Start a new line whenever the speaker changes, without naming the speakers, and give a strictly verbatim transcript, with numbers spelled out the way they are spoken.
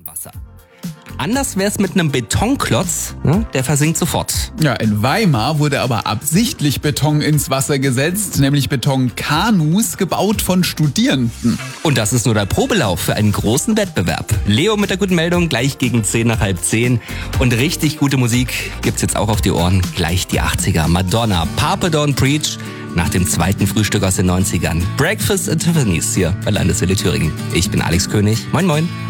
Wasser. Anders wär's mit einem Betonklotz, ne? Der versinkt sofort.
Ja, in Weimar wurde aber absichtlich Beton ins Wasser gesetzt, nämlich Betonkanus, gebaut von Studierenden.
Und das ist nur der Probelauf für einen großen Wettbewerb. Leo mit der guten Meldung, gleich gegen zehn nach halb zehn. Und richtig gute Musik gibt's jetzt auch auf die Ohren. Gleich die achtziger. Madonna, Papa Don't Preach, nach dem zweiten Frühstück aus den neunzigern. Breakfast at Tiffany's hier bei Landeswelle Thüringen. Ich bin Alex König. Moin moin.